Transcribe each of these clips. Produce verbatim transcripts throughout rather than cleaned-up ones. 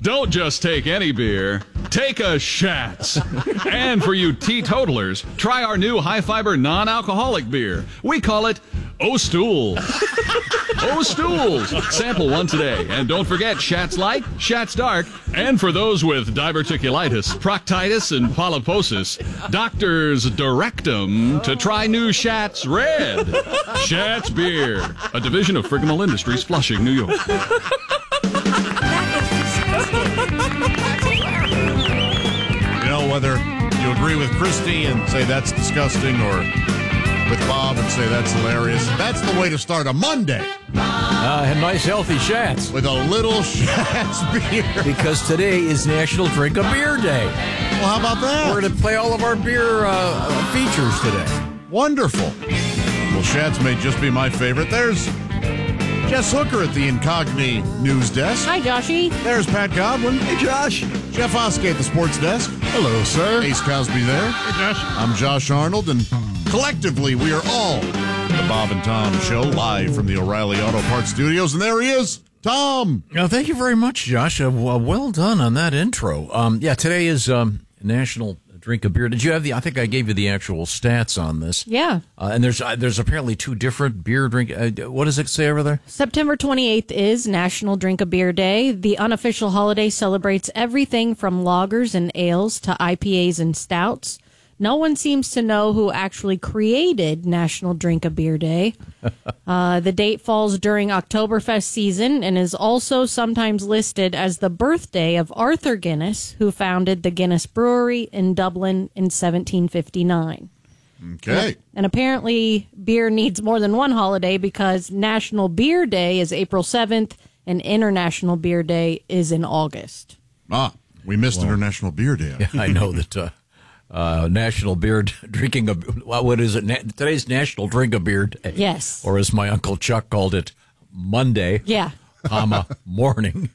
Don't just take any beer. Take a Schatz. And for you teetotalers, try our new high-fiber non-alcoholic beer. We call it O-Stools. O-Stools. Sample one today. And don't forget Schatz Light, Schatz Dark, and for those with diverticulitis, proctitis, and polyposis, doctors direct them to try new Schatz Red. Schatz Beer, a division of Frigamel Industries, Flushing, New York. You know, whether you agree with Christy and say that's disgusting or with Bob and say that's hilarious, that's the way to start a Monday. Uh, a nice healthy Schatz. With a little Schatz beer. Because today is National Drink a Beer Day. Well, how about that? We're going to play all of our beer uh, features today. Wonderful. Well, Schatz may just be my favorite. There's Jess Hooker at the Incogni News Desk. Hi, Joshy. There's Pat Godwin. Hey, Josh. Jeff Oskey at the Sports Desk. Hello, sir. Ace Cosby there. Hey, Josh. I'm Josh Arnold, and collectively we are all the Bob and Tom Show, live from the O'Reilly Auto Parts Studios. And there he is, Tom. Now, thank you very much, Josh. Uh, well done on that intro. Um, yeah, today is um, National Drink a Beer. Did you have the? I think I gave you the actual stats on this. Yeah. Uh, and there's uh, there's apparently two different beer drink. Uh, what does it say over there? September twenty-eighth is National Drink a Beer Day. The unofficial holiday celebrates everything from lagers and ales to I P As and stouts. No one seems to know who actually created National Drink a Beer Day. Uh, the date falls during Oktoberfest season and is also sometimes listed as the birthday of Arthur Guinness, who founded the Guinness Brewery in Dublin in seventeen fifty-nine. Okay. And, and apparently beer needs more than one holiday because National Beer Day is April seventh and International Beer Day is in August. Ah, we missed well, International Beer Day. Yeah, I know that... Uh, Uh, National Beer Drinking a what is it? Na- today's National Drink a Beer Day. Yes, or as my Uncle Chuck called it, Monday. Yeah, comma morning.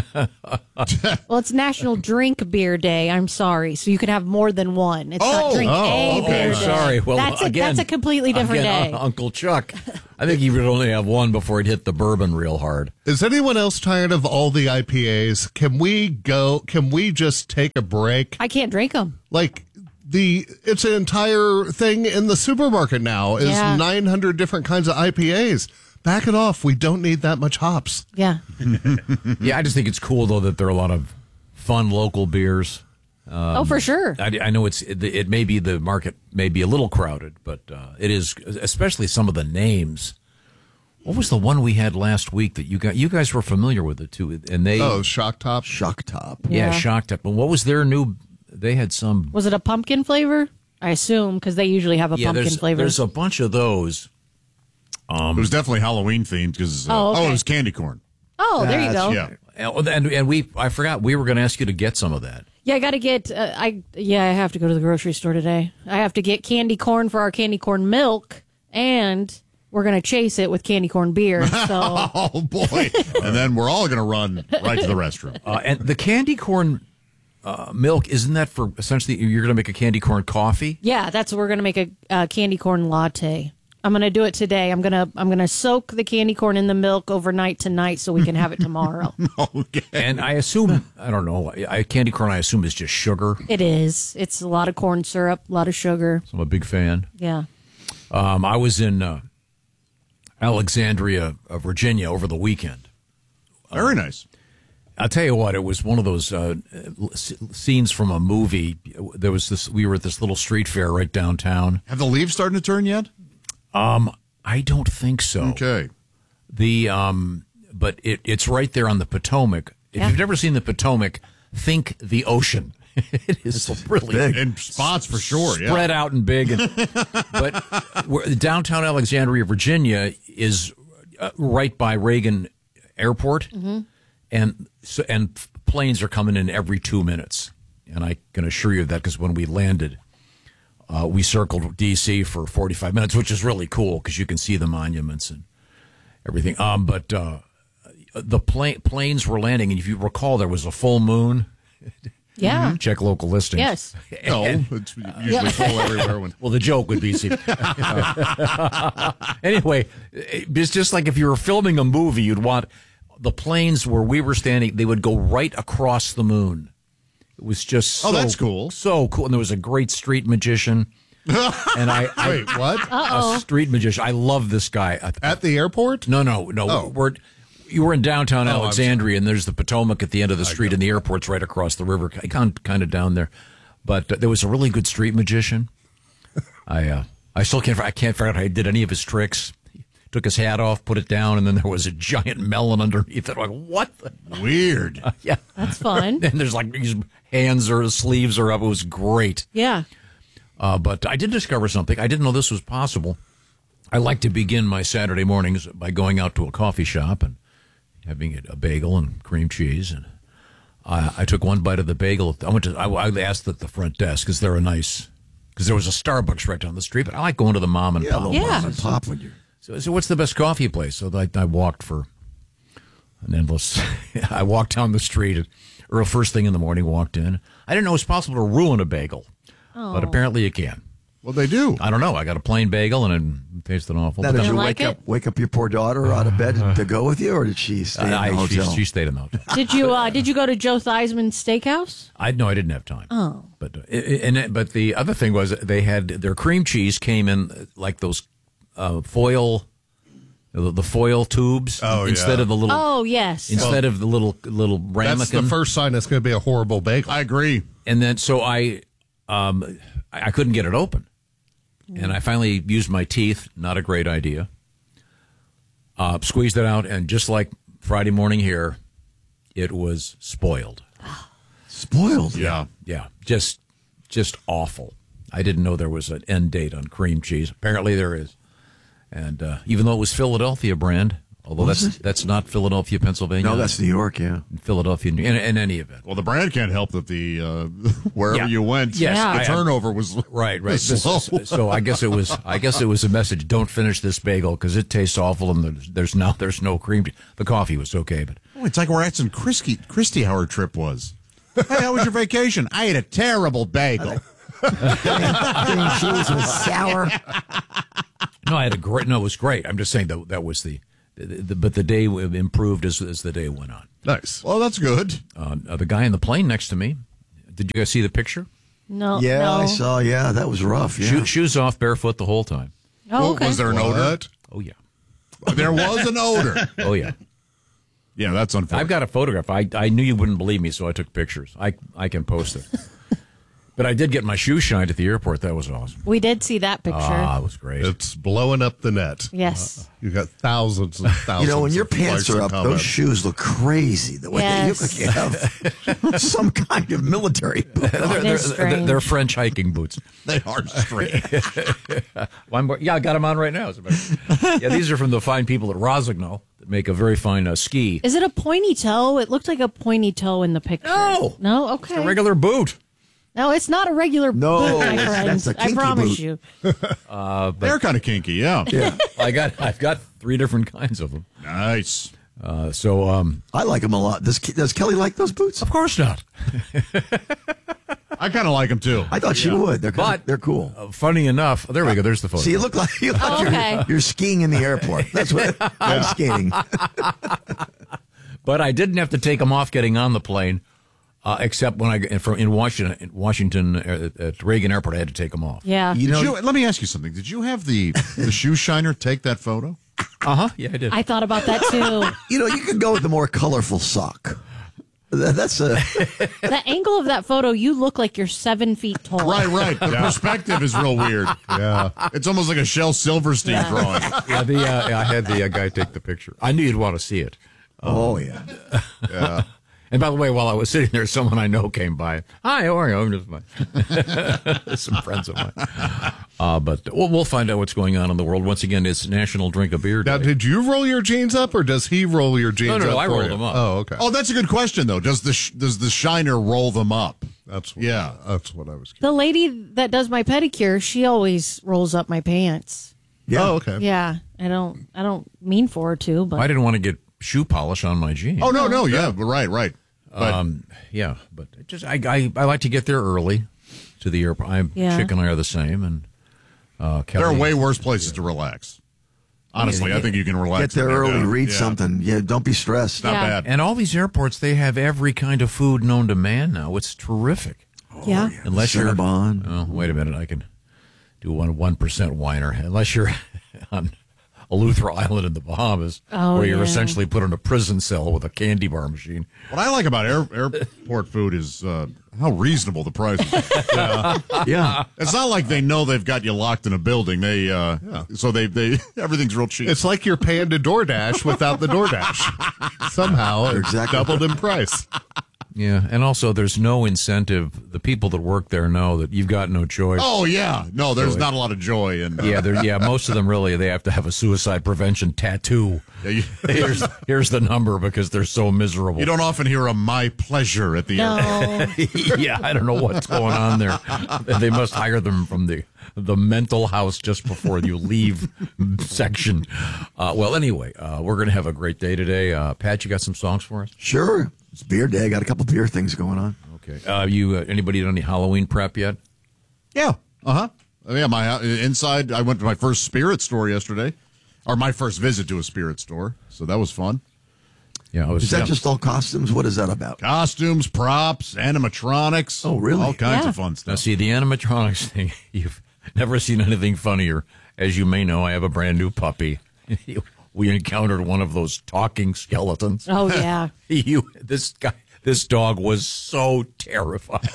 Well, it's National Drink Beer Day. I'm sorry, so you can have more than one. It's oh, not drink oh, a okay. beer day. Sorry. Well, that's a, again, that's a completely different again, day. Uh, Uncle Chuck, I think he would only have one before he'd hit the bourbon real hard. Is anyone else tired of all the I P As? Can we go? Can we just take a break? I can't drink them. Like. The it's an entire thing in the supermarket now is Yeah. nine hundred different kinds of I P As. Back it off. We don't need that much hops. Yeah. Yeah, I just think it's cool though that there are a lot of fun local beers. Um, oh, for sure. I, I know it's it, it may be the market may be a little crowded, but uh, it is, especially some of the names. What was the one we had last week that you got? You guys were familiar with it too, and they oh Shock Top, Shock Top, yeah, Yeah. Shock Top. And what was their new? They had some. Was it a pumpkin flavor? I assume because they usually have a Yeah, pumpkin there's, flavor. there's a bunch of those. Um, it was definitely Halloween themed because uh, Oh, okay. oh, it was candy corn. oh, there you go. Yeah. And, and and we, I forgot we were going to ask you to get some of that. Yeah, I got to get. Uh, I yeah, I have to go to the grocery store today. I have to get candy corn for our candy corn milk, and we're gonna chase it with candy corn beer. So Oh boy! And then we're all going to run right to the restroom. Uh, and the candy corn uh, milk, isn't that for essentially you're going to make a candy corn coffee? yeah, that's we're gonna make a uh, candy corn latte. I'm gonna do it today. I'm gonna I'm gonna soak the candy corn in the milk overnight tonight so we can have it tomorrow. Okay. And I assume I don't know. I, candy corn, I assume, is just sugar. It is. It's a lot of corn syrup, a lot of sugar. So I'm a big fan. Yeah. Um, I was in uh, Alexandria, uh, Virginia, over the weekend. Very nice. I'll tell you what, it was one of those uh, s- scenes from a movie. There was this. We were at this little street fair right downtown. Have the leaves starting to turn yet? Um, I don't think so. Okay. The um, but it, it's right there on the Potomac. If Yeah. you've never seen the Potomac, think the ocean. It is really Big. In spots for sure, yeah. spread out and big. And, but we're, downtown Alexandria, Virginia, is uh, right by Reagan Airport, Mm-hmm. and so and planes are coming in every two minutes. And I can assure you of that because when we landed, uh, we circled D C for forty-five minutes, which is really cool because you can see the monuments and everything. Um, but uh, the plane planes were landing, and if you recall, there was a full moon. Yeah. Check local listings. Yes. No, it's usually full everywhere. When Well, the joke would be, see, anyway, it's just like if you were filming a movie, you'd want the planes where we were standing, they would go right across the moon. It was just so, Oh, that's cool. So cool. And there was a great street magician. And I, I Wait, what? a street magician. I love this guy. At the airport? No, no, no. Oh. We're you were in downtown Oh, Alexandria, and there's the Potomac at the end of the street, and the airport's right across the river, kind kind of down there. But uh, there was a really good street magician. I uh, I still can't I can't figure out how he did any of his tricks. He took his hat off, put it down, and then there was a giant melon underneath it. I'm like, what? The? Weird. Uh, yeah, That's fun. and there's like his hands or his sleeves are up. It was great. Yeah. Uh, but I did discover something. I didn't know this was possible. I like to begin my Saturday mornings by going out to a coffee shop and having a bagel and cream cheese. And I, I took one bite of the bagel. I went to. I, I asked at the front desk because they're a nice. Because there was a Starbucks right down the street, but I like going to the mom and Yeah, pop. little Yeah. mom and pop when you're. So, so what's the best coffee place? So I, I walked for an endless. I walked down the street, or first thing in the morning. Walked in. I didn't know it was possible to ruin a bagel, but apparently you can. Well, they do. I don't know. I got a plain bagel and it tasted awful. Now, But did then- you like wake it? up wake up your poor daughter out of bed to go with you, or did she stay in the I, she, hotel? she stayed in the hotel. Did you uh, did you go to Joe Theismann's Steakhouse? I no, I didn't have time. Oh. But uh, and it- but the other thing was they had their cream cheese came in like those uh, foil, the, the foil tubes Oh, instead yeah. of the little Oh yes. instead of the little little ramekin. That's the first sign it's going to be a horrible bagel. I agree. And then so I um I I couldn't get it open. And I finally used my teeth, not a great idea. Uh, squeezed it out, and just like Friday morning here, it was spoiled. Spoiled. Yeah. Yeah, just just awful. I didn't know there was an end date on cream cheese. Apparently there is. And uh, even though it was Philadelphia brand, although Was that's it? that's not Philadelphia, Pennsylvania. No, that's New York. Yeah. Philadelphia, in, in any event. Well, the brand can't help that the uh, wherever Yeah. you went, Yes, the I- turnover was Right, right. was This- slow. so, so I guess it was. I guess it was a message. Don't finish this bagel because it tastes awful, and there's, there's now there's no cream. The coffee was okay, but Oh, it's like where Edson Christie, Christie how her trip was. Hey, how was your vacation? I ate a terrible bagel. Cream cheese was sour. no, I had a great. No, it was great. I'm just saying that that was the, the, the but the day improved as as the day went on. Nice. Well, that's good. Uh, the guy in the plane next to me. Did you guys see the picture? No. Yeah, no. I saw. Yeah, that was rough. Yeah. Shoe, shoes off, barefoot the whole time. Oh, okay. Was there an odor? What? Oh yeah, There was an odor. oh yeah. Yeah, that's unfortunate. I've got a photograph. I I knew you wouldn't believe me, so I took pictures. I I can post it. But I did get my shoes shined at the airport. That was awesome. We did see that picture. Ah, it was great. It's blowing up the net. yes. You got thousands and thousands. You know, when your of pants likes are and up, those comments. shoes look crazy. The way they look Yes. like you have some kind of military boot on. They're, It they're, is they're, strange. they're French hiking boots. They are straight. One more, yeah, I got them on right now. As a matter- yeah, these are from the fine people at Rosignol that make a very fine uh, ski. Is it a pointy toe? It looked like a pointy toe in the picture. No. No? Okay. A regular boot. No, it's not a regular No, boot, my that's friends. a I kinky promise boot. you. They're kind of kinky, yeah. Yeah, I got, I've got three different kinds of them. Nice. Uh, so, um, I like them a lot. Does does Kelly like those boots? of course not. I kind of like them too. I thought she would. They're kinda, But they're cool. Uh, funny enough, there we go. There's the photo. See, you look like you look Oh, like okay. you're, you're skiing in the airport. That's what I'm skating. But I didn't have to take them off getting on the plane, uh, except when I from in Washington, in Washington uh, at Reagan Airport, I had to take them off. Yeah. You know, Did you, let me ask you something. Did you have the the shoe shiner take that photo? Uh huh. Yeah, I did. I thought about that too. you know, you could go with the more colorful sock. That- That's a The angle of that photo, you look like you're seven feet tall. Right, right. The perspective is real weird. Yeah. It's almost like a Shel Silverstein Yeah. drawing. yeah, the uh, I had the uh, guy take the picture. I knew you'd want to see it. oh yeah. Yeah. And by the way, while I was sitting there, someone I know came by. Hi, how are you? I'm just my some friends of mine. Uh, but we'll, we'll find out what's going on in the world. Once again, it's National Drink a Beer Day. Now, did you roll your jeans up, or does he roll your jeans No, up? no, no, I for rolled you? them up. Oh, okay. Oh, that's a good question though. Does the sh- does the shiner roll them up? That's what, Yeah. That's what I was. The lady that does my pedicure, she always rolls up my pants. Yeah. Oh, okay. Yeah. I don't I don't mean for her to, but I didn't want to get shoe polish on my jeans. Oh no, no, yeah, right, right. But Um, yeah, but it just I, I I like to get there early to the airport. I'm Yeah. Chick and I are the same, and uh, Kelly, there are way worse places to relax. Honestly, I think you can relax. Get there and early, down. read Yeah. something. Yeah, don't be stressed. Not Yeah. bad. And all these airports, they have every kind of food known to man now. It's terrific. Yeah. Unless you're Cinnabon. Oh, wait a minute. I can do one one percent whiner. Unless you're on Eleuthera Island in the Bahamas, Oh, where you're yeah. essentially put in a prison cell with a candy bar machine. What I like about air, airport food is uh, how reasonable the price is. Yeah. Yeah. It's not like they know they've got you locked in a building. They uh, so they they everything's real cheap. It's like you're paying to DoorDash without the DoorDash. Somehow it's Exactly. doubled in price. Yeah, and also there's no incentive. The people that work there know that you've got no choice. oh yeah, no, there's not a lot of joy in. Uh, Yeah, they're, yeah. Most of them really they have to have a suicide prevention tattoo. yeah, you, Here's here's the number because they're so miserable. you don't often hear a "my pleasure" at the airport. No. Yeah, I don't know what's going on there. They must hire them from the the mental house just before you leave section. Uh, well, anyway, uh, we're going to have a great day today. Uh, Pat, you got some songs for us? Sure. It's beer day. Got a couple beer things going on. Okay. Uh, you uh, anybody done any Halloween prep yet? Yeah, uh huh. Yeah, my uh, inside. I went to my first spirit store yesterday, or my first visit to a spirit store. So that was fun. Yeah, I was. Is that yeah. just all costumes? What is that about? Costumes, props, animatronics. Oh, really? All kinds Yeah. of fun Now, stuff. see, the animatronics thing, you've never seen anything funnier. As you may know, I have a brand new puppy. We encountered one of those talking skeletons. Oh, yeah. You, this guy, this dog was so terrified.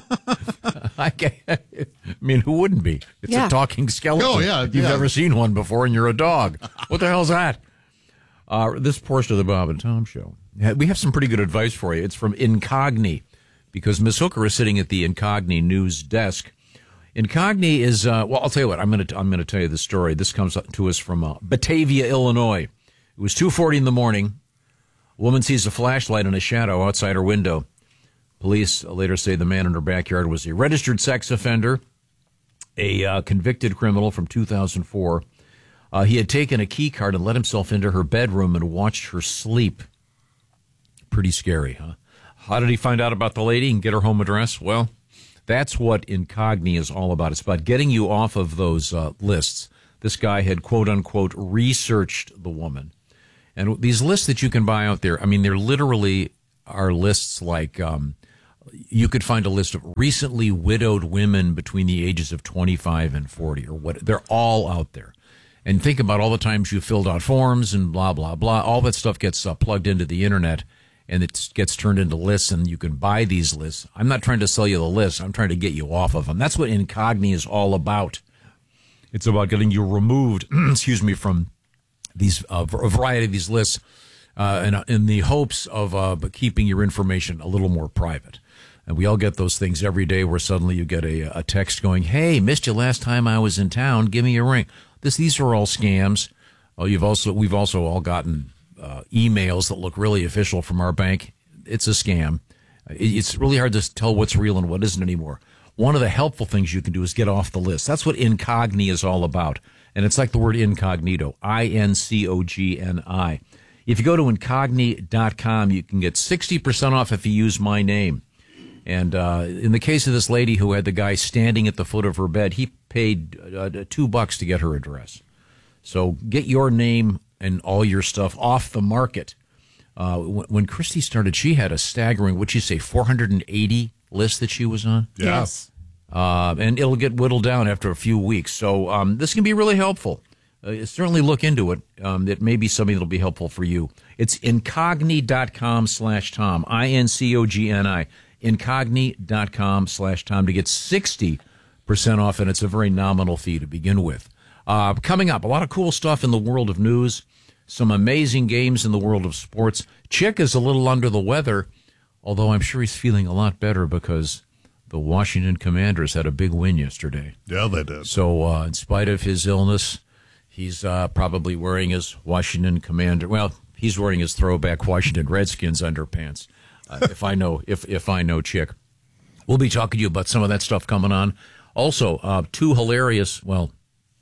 I, can't, I mean, who wouldn't be? It's Yeah. a talking skeleton. Oh, yeah, You've yeah. never seen one before, and you're a dog. What the hell's that? Uh, this portion of the Bob and Tom Show. We have some pretty good advice for you. It's from Incogni, because Miss Hooker is sitting at the Incogni news desk. Incogni is uh, well. I'll tell you what. I'm going to I'm going to tell you the story. This comes to us from uh, Batavia, Illinois. It was two forty in the morning. A woman sees a flashlight in a shadow outside her window. Police later say the man in her backyard was a registered sex offender, a uh, convicted criminal from two thousand four. Uh, he had taken a key card and let himself into her bedroom and watched her sleep. Pretty scary, huh? How did he find out about the lady and get her home address? Well, that's what Incogni is all about. It's about getting you off of those uh, lists. This guy had, quote unquote, researched the woman. And these lists that you can buy out there, I mean, they're literally are lists like um, you could find a list of recently widowed women between the ages of twenty-five and forty or what. They're all out there. And think about all the times you filled out forms and blah, blah, blah. All that stuff gets uh, plugged into the internet and it gets turned into lists, and you can buy these lists. I'm not trying to sell you the lists. I'm trying to get you off of them. That's what Incogni is all about. It's about getting you removed, excuse me, from these uh, a variety of these lists uh, in, in the hopes of uh, keeping your information a little more private. And we all get those things every day where suddenly you get a, a text going, hey, missed you last time I was in town. Give me a ring. This, these are all scams. Oh, you've also we've also all gotten uh, emails that look really official from our bank. It's a scam. It's really hard to tell what's real and what isn't anymore. One of the helpful things you can do is get off the list. That's what Incogni is all about. And it's like the word incognito, I N C O G N I. If you go to incogni dot com, you can get sixty percent off if you use my name. And uh, in the case of this lady who had the guy standing at the foot of her bed, he paid uh, two bucks to get her address. So get your name and all your stuff off the market. Uh, when Christy started, she had a staggering, what'd you say, four hundred eighty lists that she was on? Yeah. Yes. Uh, and it'll get whittled down after a few weeks. So um, this can be really helpful. Uh, certainly look into it. Um, it may be something that'll be helpful for you. It's incogni dot com slash Tom, I N C O G N I, incogni dot com slash Tom to get sixty percent off, and it's a very nominal fee to begin with. Uh, coming up, a lot of cool stuff in the world of news, some amazing games in the world of sports. Chick is a little under the weather, although I'm sure he's feeling a lot better because the Washington Commanders had a big win yesterday. Yeah, they did. So uh, in spite of his illness, he's uh, probably wearing his Washington Commander. Well, he's wearing his throwback Washington Redskins underpants. Uh, if I know, if if I know, Chick, we'll be talking to you about some of that stuff coming on. Also, uh, two hilarious. Well,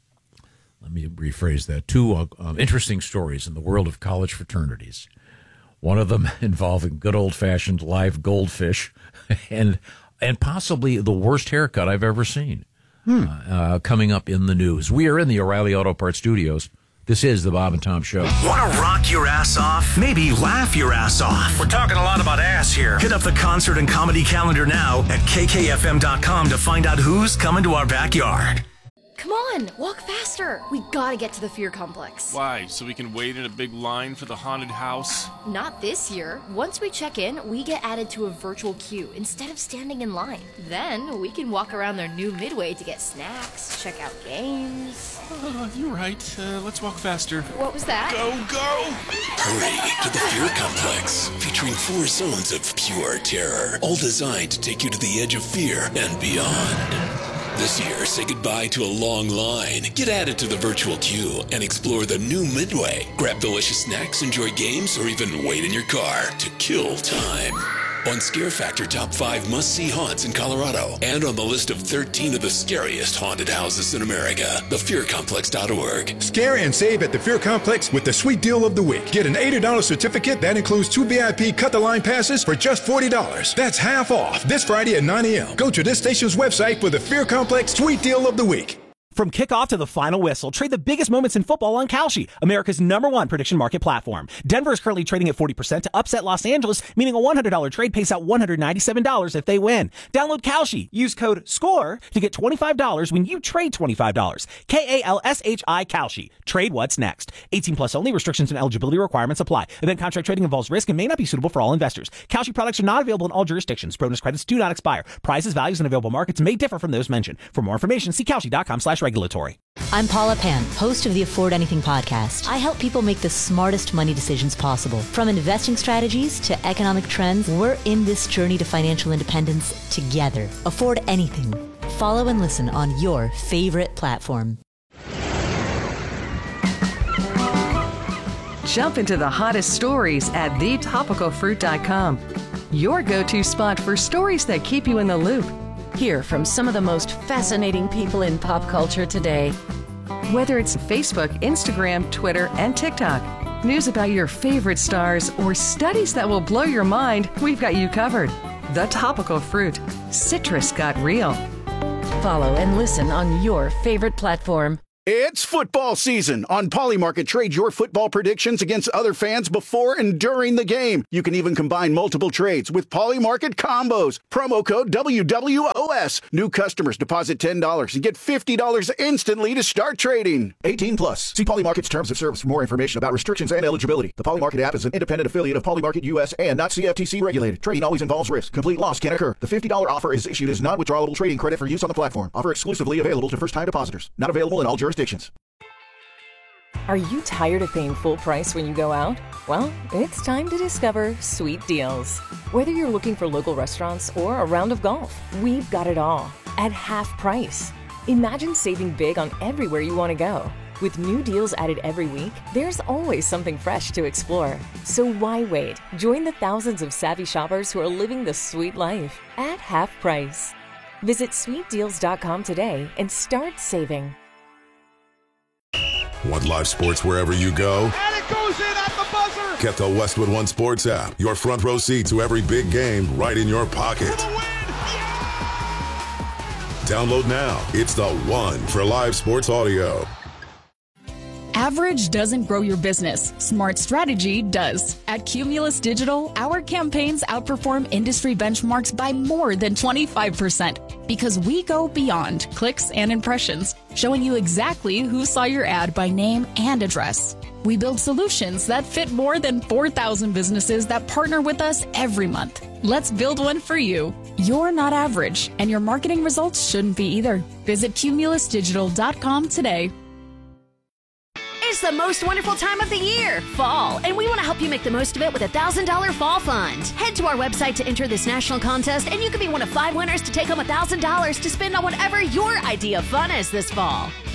let me rephrase that. Two uh, um, interesting stories in the world of college fraternities. One of them involving good old fashioned live goldfish, and and possibly the worst haircut I've ever seen. Hmm. Uh, coming up in the news. We are in the O'Reilly Auto Parts Studios. This is the Bob and Tom Show. Want to rock your ass off? Maybe laugh your ass off. We're talking a lot about ass here. Hit up the concert and comedy calendar now at K K F M dot com to find out who's coming to our backyard. Come on, walk faster. We gotta get to the Fear Complex. Why? So we can wait in a big line for the haunted house? Not this year. Once we check in, we get added to a virtual queue instead of standing in line. Then we can walk around their new Midway to get snacks, check out games. Uh, you're right. Uh, let's walk faster. What was that? Go, go! Hurry to the Fear Complex, featuring four zones of pure terror, all designed to take you to the edge of fear and beyond. This year, say goodbye to a long line. Get added to the virtual queue and explore the new Midway. Grab delicious snacks, enjoy games, or even wait in your car to kill time. On Scare Factor Top five Must-See Haunts in Colorado, and on the list of thirteen of the scariest haunted houses in America, the fear complex dot org. Scare and save at the Fear Complex with the sweet deal of the week. Get an eighty dollars certificate that includes two V I P cut-the-line passes for just forty dollars. That's half off this Friday at nine a.m. Go to this station's website for the Fear Complex sweet deal of the week. From kickoff to the final whistle, trade the biggest moments in football on Kalshi, America's number one prediction market platform. Denver is currently trading at forty percent to upset Los Angeles, meaning a one hundred dollars trade pays out one hundred ninety-seven dollars if they win. Download Kalshi. Use code SCORE to get twenty-five dollars when you trade twenty-five dollars. K A L S H I Kalshi. Trade what's next. eighteen plus only. Restrictions and eligibility requirements apply. Event contract trading involves risk and may not be suitable for all investors. Kalshi products are not available in all jurisdictions. Bonus credits do not expire. Prices, values, and available markets may differ from those mentioned. For more information, see Kalshi.com slash regulatory. I'm Paula Pan, host of the Afford Anything podcast. I help people make the smartest money decisions possible. From investing strategies to economic trends, we're in this journey to financial independence together. Afford Anything. Follow and listen on your favorite platform. Jump into the hottest stories at the topical fruit dot com. Your go-to spot for stories that keep you in the loop. Hear from some of the most fascinating people in pop culture today. Whether it's Facebook, Instagram, Twitter, and TikTok, news about your favorite stars, or studies that will blow your mind, we've got you covered. The Topical Fruit. Citrus got real. Follow and listen on your favorite platform. It's football season. On Polymarket, trade your football predictions against other fans before and during the game. You can even combine multiple trades with Polymarket combos. Promo code W W O S. New customers deposit ten dollars and get fifty dollars instantly to start trading. eighteen plus. See Polymarket's terms of service for more information about restrictions and eligibility. The Polymarket app is an independent affiliate of Polymarket U S and not C F T C regulated. Trading always involves risk. Complete loss can occur. The fifty dollars offer is issued as non-withdrawable trading credit for use on the platform. Offer exclusively available to first-time depositors. Not available in all jurisdictions. Are you tired of paying full price when you go out? Well, it's time to discover Sweet Deals. Whether you're looking for local restaurants or a round of golf, we've got it all at half price. Imagine saving big on everywhere you want to go. With new deals added every week, there's always something fresh to explore. So why wait? Join the thousands of savvy shoppers who are living the sweet life at half price. Visit sweet deals dot com today and start saving. Want live sports wherever you go? And it goes in at the buzzer! Get the Westwood One Sports app. Your front row seat to every big game right in your pocket. Download now. It's the one for live sports audio. Average doesn't grow your business. Smart strategy does. At Cumulus Digital, our campaigns outperform industry benchmarks by more than twenty-five percent because we go beyond clicks and impressions, showing you exactly who saw your ad by name and address. We build solutions that fit more than four thousand businesses that partner with us every month. Let's build one for you. You're not average, and your marketing results shouldn't be either. Visit cumulus digital dot com today. It's the most wonderful time of the year, fall, and we want to help you make the most of it with a one thousand dollars Fall Fund. Head to our website to enter this national contest, and you can be one of five winners to take home one thousand dollars to spend on whatever your idea of fun is this fall.